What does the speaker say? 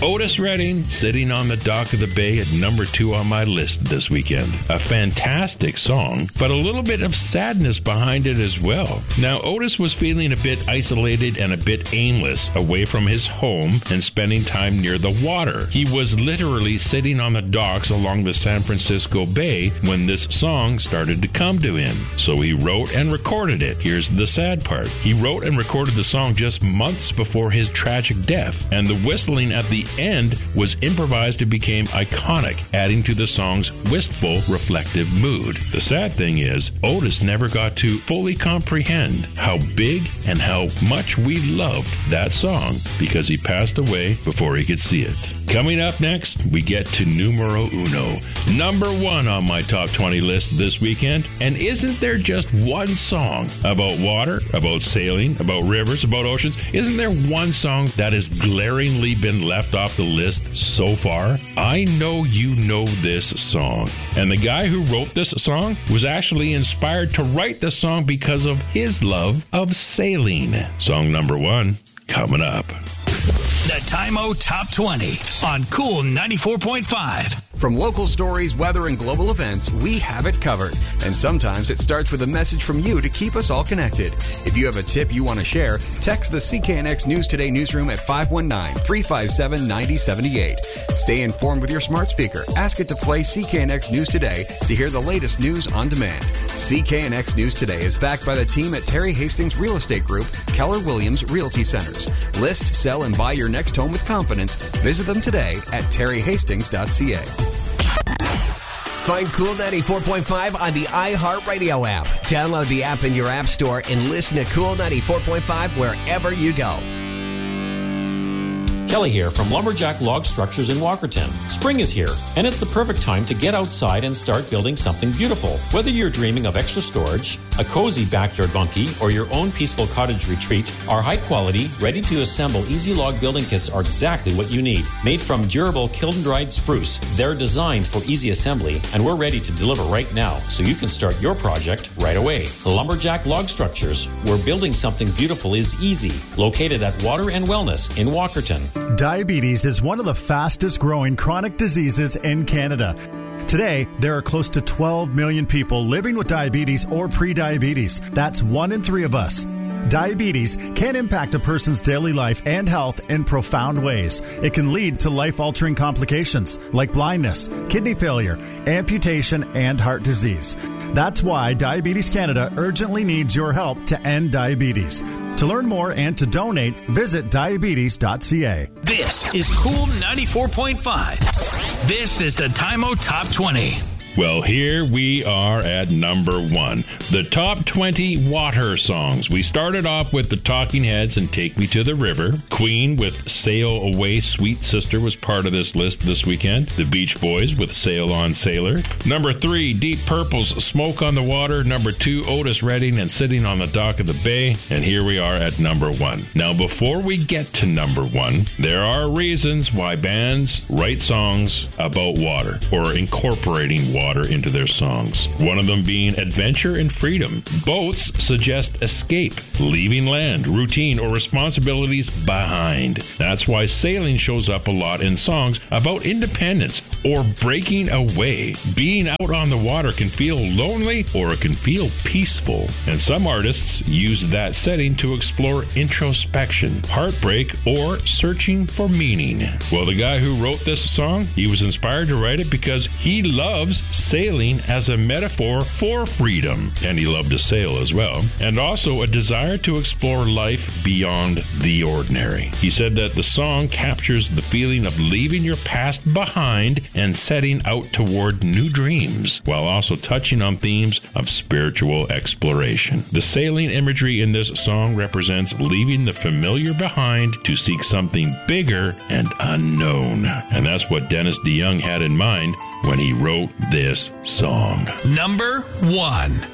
Otis Redding, Sitting on the Dock of the Bay at number 2 on my list this weekend. A fantastic song, but a little bit of sadness behind it as well. Now, Otis was feeling a bit isolated and a bit aimless away from his home and spending time near the water. He was literally sitting on the docks along the San Francisco Bay when this song started to come to him. So he wrote and recorded it. Here's the sad part. He wrote and recorded the song just months before his tragic death, and the whistling at the end was improvised and became iconic, adding to the song's wistful, reflective mood. The sad thing is, Otis never got to fully comprehend how big and how much we loved that song because he passed away before he could see it. Coming up next, we get to numero uno, number 1 on my top 20 list this weekend. And isn't there just one song about water, about sailing, about rivers, about oceans? Isn't there one song that has glaringly been left off the list so far? I know you know this song. And the guy who wrote this song was actually inspired to write the song because of his love of sailing. Song number 1, coming up. The Time-O Top 20 on Cool 94.5. From local stories, weather, and global events, we have it covered. And sometimes it starts with a message from you to keep us all connected. If you have a tip you want to share, text the CKNX News Today newsroom at 519-357-9078. Stay informed with your smart speaker. Ask it to play CKNX News Today to hear the latest news on demand. CKNX News Today is backed by the team at Terry Hastings Real Estate Group, Keller Williams Realty Centers. List, sell, and buy your next home with confidence. Visit them today at terryhastings.ca. Find Cool 94.5 on the iHeartRadio app. Download the app in your app store and listen to Cool 94.5 wherever you go. Kelly here from Lumberjack Log Structures in Walkerton. Spring is here, and it's the perfect time to get outside and start building something beautiful. Whether you're dreaming of extra storage, a cozy backyard bunkie, or your own peaceful cottage retreat, our high-quality, ready-to-assemble Easy Log building kits are exactly what you need. Made from durable kiln-dried spruce, they're designed for easy assembly, and we're ready to deliver right now, so you can start your project right away. Lumberjack Log Structures, where building something beautiful is easy. Located at Water and Wellness in Walkerton. Diabetes is one of the fastest growing chronic diseases in Canada. Today, there are close to 12 million people living with diabetes or prediabetes. That's 1 in 3 of us. Diabetes can impact a person's daily life and health in profound ways. It can lead to life-altering complications like blindness, kidney failure, amputation, and heart disease. That's why Diabetes Canada urgently needs your help to end diabetes. To learn more and to donate, visit diabetes.ca. This is Cool 94.5. This is the Time-O Top 20. Well, here we are at number 1, the top 20 water songs. We started off with the Talking Heads and Take Me to the River. Queen with Sail Away, Sweet Sister was part of this list this weekend. The Beach Boys with Sail On Sailor. Number 3, Deep Purple's Smoke on the Water. Number 2, Otis Redding and Sitting on the Dock of the Bay. And here we are at number 1. Now, before we get to number 1, there are reasons why bands write songs about water or incorporating water into their songs. One of them being adventure and freedom. Boats suggest escape, leaving land, routine, or responsibilities behind. That's why sailing shows up a lot in songs about independence or breaking away. Being out on the water can feel lonely or it can feel peaceful. And some artists use that setting to explore introspection, heartbreak, or searching for meaning. Well, the guy who wrote this song, he was inspired to write it because he loves sailing as a metaphor for freedom, and he loved to sail as well, and also a desire to explore life beyond the ordinary. He said that the song captures the feeling of leaving your past behind and setting out toward new dreams, while also touching on themes of spiritual exploration. The sailing imagery in this song represents leaving the familiar behind to seek something bigger and unknown, and that's what Dennis DeYoung had in mind when he wrote this song. Number 1.